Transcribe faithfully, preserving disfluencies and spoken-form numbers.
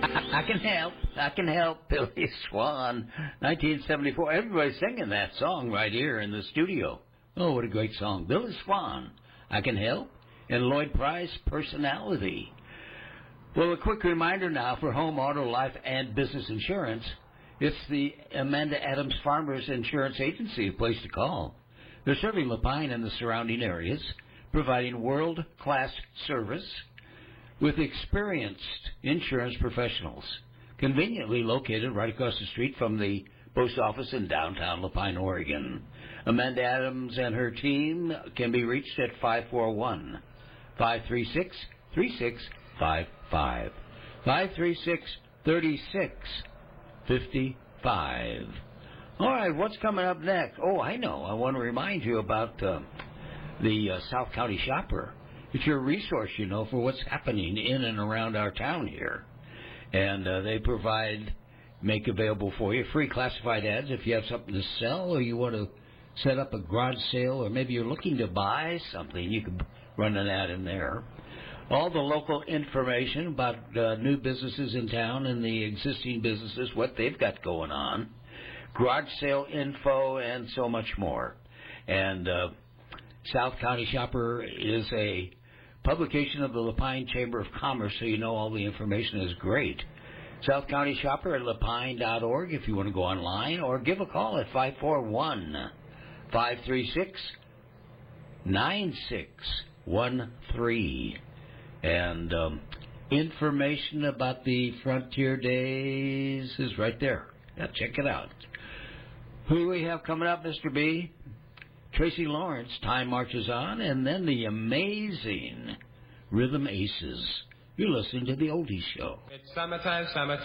I can help. I can help. Billy Swan, nineteen seventy-four. Everybody's singing that song right here in the studio. Oh, what a great song. Billy Swan, I Can Help, and Lloyd Price, Personality. Well, a quick reminder now for home, auto, life, and business insurance. It's the Amanda Adams Farmers Insurance Agency, a place to call. They're serving Lapine and the surrounding areas, providing world-class service with experienced insurance professionals, conveniently located right across the street from the post office in downtown Lapine, Oregon. Amanda Adams and her team can be reached at five four one, five three six, three six five five, five three six, three six five five. All right, what's coming up next? Oh, I know. I want to remind you about uh, the uh, South County Shopper. It's your resource, you know, for what's happening in and around our town here. And uh, they provide, make available for you free classified ads if you have something to sell or you want to set up a garage sale or maybe you're looking to buy something. You can run an ad in there. All the local information about uh, new businesses in town and the existing businesses, what they've got going on, garage sale info, and so much more. And uh, South County Shopper is a publication of the Lapine Chamber of Commerce, so you know all the information is great. South County Shopper at lapine dot org if you want to go online, or give a call at five four one, five three six, nine six one three. And um, information about the Frontier Days is right there. Now check it out. Who do we have coming up, Mister B? Tracy Lawrence, Time Marches On, and then the amazing Rhythm Aces. You're listening to The Oldies Show. It's summertime, summertime.